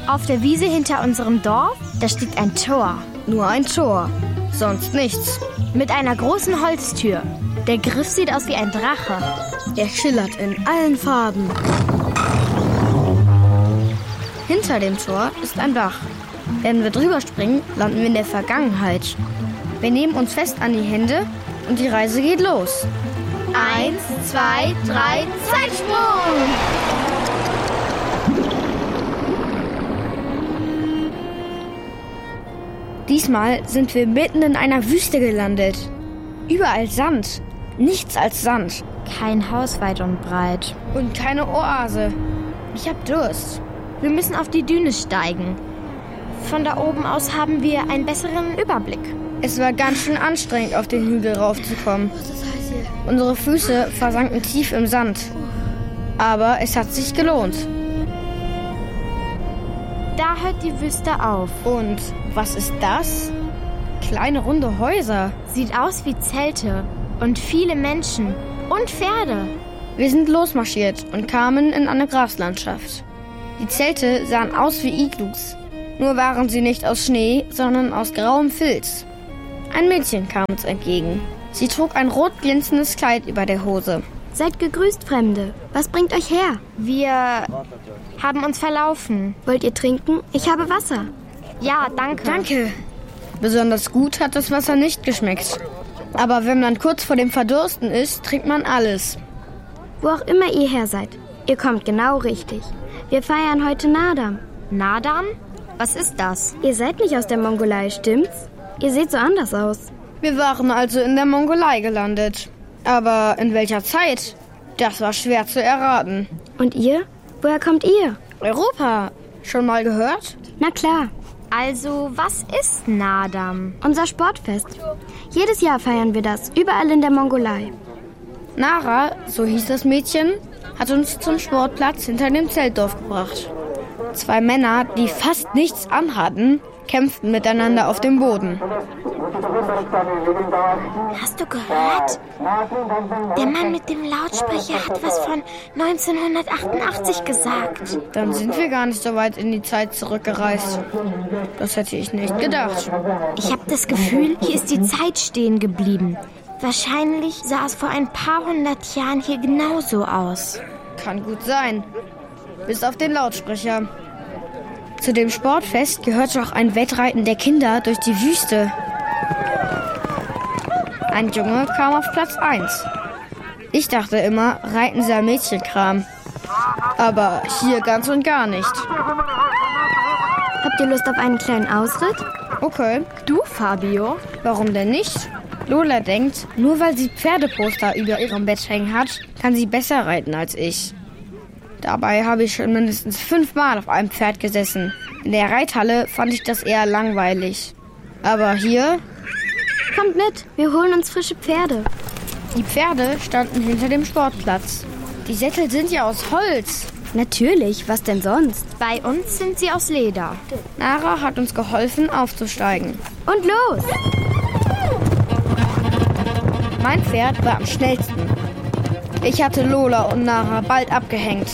Auf der Wiese hinter unserem Dorf, da steht ein Tor. Nur ein Tor, sonst nichts. Mit einer großen Holztür. Der Griff sieht aus wie ein Drache. Er schillert in allen Farben. Hinter dem Tor ist ein Bach. Wenn wir drüber springen, landen wir in der Vergangenheit. Wir nehmen uns fest an die Hände und die Reise geht los. 1, 2, 3, Zeitsprung! Diesmal sind wir mitten in einer Wüste gelandet. Überall Sand, nichts als Sand. Kein Haus weit und breit. Und keine Oase. Ich hab Durst. Wir müssen auf die Düne steigen. Von da oben aus haben wir einen besseren Überblick. Es war ganz schön anstrengend, auf den Hügel raufzukommen. Unsere Füße versanken tief im Sand. Aber es hat sich gelohnt. Da hört die Wüste auf. Und was ist das? Kleine runde Häuser. Sieht aus wie Zelte. Und viele Menschen. Und Pferde. Wir sind losmarschiert und kamen in eine Graslandschaft. Die Zelte sahen aus wie Iglus. Nur waren sie nicht aus Schnee, sondern aus grauem Filz. Ein Mädchen kam uns entgegen. Sie trug ein rot glänzendes Kleid über der Hose. Seid gegrüßt, Fremde. Was bringt euch her? Wir haben uns verlaufen. Wollt ihr trinken? Ich habe Wasser. Ja, danke. Danke. Besonders gut hat das Wasser nicht geschmeckt. Aber wenn man kurz vor dem Verdursten ist, trinkt man alles. Wo auch immer ihr her seid, ihr kommt genau richtig. Wir feiern heute Naadam. Naadam? Was ist das? Ihr seid nicht aus der Mongolei, stimmt's? Ihr seht so anders aus. Wir waren also in der Mongolei gelandet. Aber in welcher Zeit? Das war schwer zu erraten. Und ihr? Woher kommt ihr? Europa. Schon mal gehört? Na klar. Also, was ist Naadam? Unser Sportfest. Jedes Jahr feiern wir das, überall in der Mongolei. Nara, so hieß das Mädchen, hat uns zum Sportplatz hinter dem Zeltdorf gebracht. 2 Männer, die fast nichts anhatten, kämpften miteinander auf dem Boden. Hast du gehört? Der Mann mit dem Lautsprecher hat was von 1988 gesagt. Dann sind wir gar nicht so weit in die Zeit zurückgereist. Das hätte ich nicht gedacht. Ich habe das Gefühl, hier ist die Zeit stehen geblieben. Wahrscheinlich sah es vor ein paar 100 Jahren hier genauso aus. Kann gut sein. Bis auf den Lautsprecher. Zu dem Sportfest gehörte auch ein Wettreiten der Kinder durch die Wüste. Ein Junge kam auf Platz 1. Ich dachte immer, Reiten sei Mädchenkram. Aber hier ganz und gar nicht. Habt ihr Lust auf einen kleinen Ausritt? Okay. Du, Fabio? Warum denn nicht? Lola denkt, nur weil sie Pferdeposter über ihrem Bett hängen hat, kann sie besser reiten als ich. Dabei habe ich schon mindestens 5 Mal auf einem Pferd gesessen. In der Reithalle fand ich das eher langweilig. Aber hier... Kommt mit, wir holen uns frische Pferde. Die Pferde standen hinter dem Sportplatz. Die Sättel sind ja aus Holz. Natürlich, was denn sonst? Bei uns sind sie aus Leder. Nara hat uns geholfen, aufzusteigen. Und los! Mein Pferd war am schnellsten. Ich hatte Lola und Nara bald abgehängt.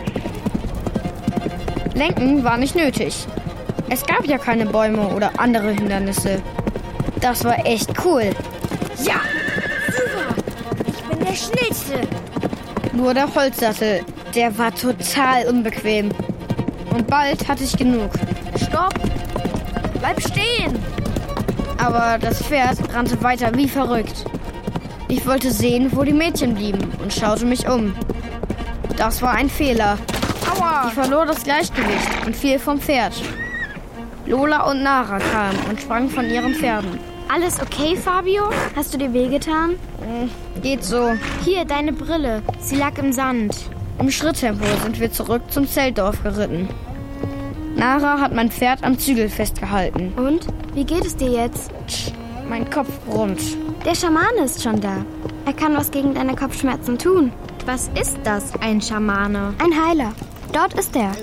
Lenken war nicht nötig. Es gab ja keine Bäume oder andere Hindernisse. Das war echt cool. Ja, super. Ich bin der Schnellste. Nur der Holzsattel, der war total unbequem. Und bald hatte ich genug. Stopp! Bleib stehen! Aber das Pferd rannte weiter wie verrückt. Ich wollte sehen, wo die Mädchen blieben und schaute mich um. Das war ein Fehler. Aua! Ich verlor das Gleichgewicht und fiel vom Pferd. Lola und Nara kamen und sprangen von ihren Pferden. Alles okay, Fabio? Hast du dir wehgetan? Geht so. Hier, deine Brille. Sie lag im Sand. Im Schritttempo sind wir zurück zum Zeltdorf geritten. Nara hat mein Pferd am Zügel festgehalten. Und? Wie geht es dir jetzt? Mein Kopf brummt. Der Schamane ist schon da. Er kann was gegen deine Kopfschmerzen tun. Was ist das, ein Schamane? Ein Heiler. Dort ist er.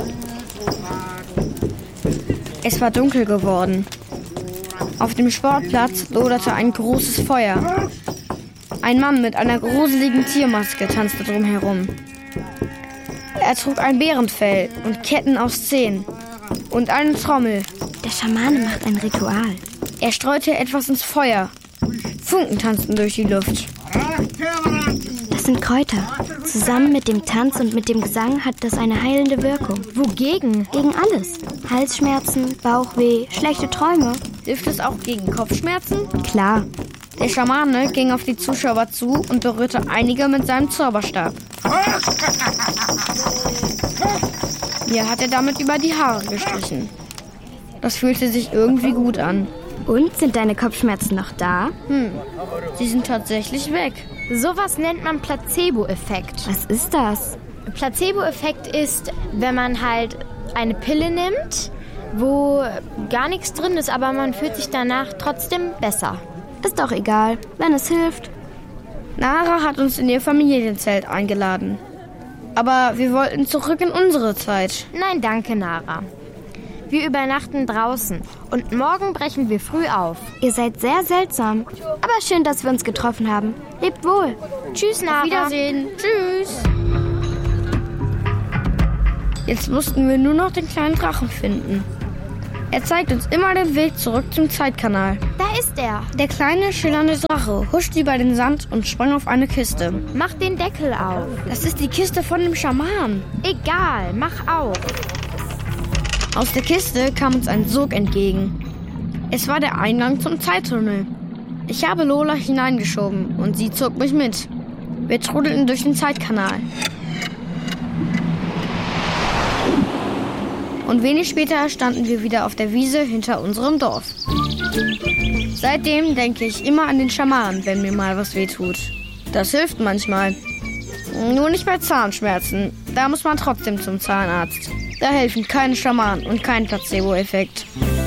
Es war dunkel geworden. Auf dem Sportplatz loderte ein großes Feuer. Ein Mann mit einer gruseligen Tiermaske tanzte drumherum. Er trug ein Bärenfell und Ketten aus Zähnen. und eine Trommel. Der Schamane macht ein Ritual. Er streute etwas ins Feuer. Funken tanzten durch die Luft. Das sind Kräuter. Zusammen mit dem Tanz und mit dem Gesang hat das eine heilende Wirkung. Wogegen? Gegen alles. Halsschmerzen, Bauchweh, schlechte Träume. Hilft es auch gegen Kopfschmerzen? Klar. Der Schamane ging auf die Zuschauer zu und berührte einige mit seinem Zauberstab. Mir hat er damit über die Haare gestrichen. Das fühlte sich irgendwie gut an. Und, sind deine Kopfschmerzen noch da? Sie sind tatsächlich weg. Sowas nennt man Placebo-Effekt. Was ist das? Placebo-Effekt ist, wenn man halt eine Pille nimmt, wo gar nichts drin ist, aber man fühlt sich danach trotzdem besser. Ist doch egal, wenn es hilft. Nara hat uns in ihr Familienzelt eingeladen. Aber wir wollten zurück in unsere Zeit. Nein, danke, Nara. Wir übernachten draußen und morgen brechen wir früh auf. Ihr seid sehr seltsam. Aber schön, dass wir uns getroffen haben. Lebt wohl. Tschüss, Nara. Auf Wiedersehen. Tschüss. Jetzt mussten wir nur noch den kleinen Drachen finden. Er zeigt uns immer den Weg zurück zum Zeitkanal. Da ist er. Der kleine, schillernde Drache huschte über den Sand und sprang auf eine Kiste. Mach den Deckel auf. Das ist die Kiste von dem Schaman. Egal, mach auf. Aus der Kiste kam uns ein Sog entgegen. Es war der Eingang zum Zeittunnel. Ich habe Lola hineingeschoben und sie zog mich mit. Wir trudelten durch den Zeitkanal. Und wenig später standen wir wieder auf der Wiese hinter unserem Dorf. Seitdem denke ich immer an den Schaman, wenn mir mal was wehtut. Das hilft manchmal. Nur nicht bei Zahnschmerzen. Da muss man trotzdem zum Zahnarzt. Da helfen keine Schamanen und kein Placebo-Effekt.